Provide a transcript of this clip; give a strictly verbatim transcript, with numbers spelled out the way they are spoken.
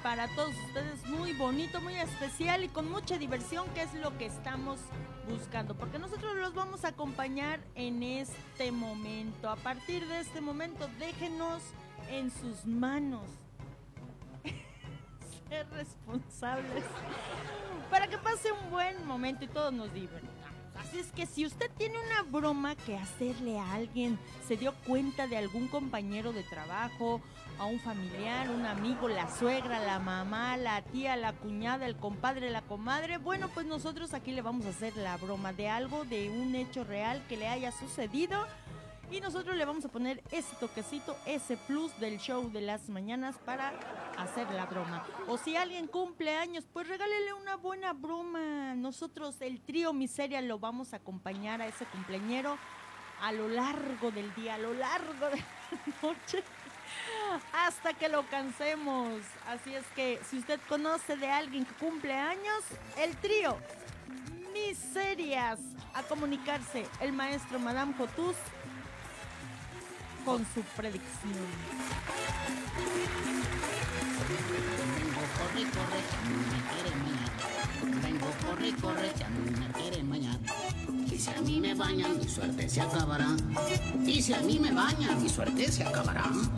para todos ustedes muy bonito, muy especial y con mucha diversión, que es lo que estamos buscando, porque nosotros los vamos a acompañar en este momento. A partir de este momento, déjenos en sus manos ser responsables para que pase un buen momento y todos nos divertamos. Así es que si usted tiene una broma que hacerle a alguien, se dio cuenta de algún compañero de trabajo, a un familiar, un amigo, la suegra, la mamá, la tía, la cuñada, el compadre, la comadre, bueno, pues nosotros aquí le vamos a hacer la broma de algo, de un hecho real que le haya sucedido. Y nosotros le vamos a poner ese toquecito, ese plus del show de las mañanas para hacer la broma. O si alguien cumple años, pues regálele una buena broma. Nosotros, el trío Miseria, lo vamos a acompañar a ese cumpleañero a lo largo del día, a lo largo de la noche, hasta que lo cansemos. Así es que si usted conoce de alguien que cumple años, el trío Miserias, a comunicarse. El maestro Madame Jotus con su predicción. Vengo, corre, corre, ya no me quiere mañana. Vengo, corre, corre, ya no me quiere mañana. Y si a mí me bañan, mi suerte se acabará. Y si a mí me bañan, mi suerte se acabará.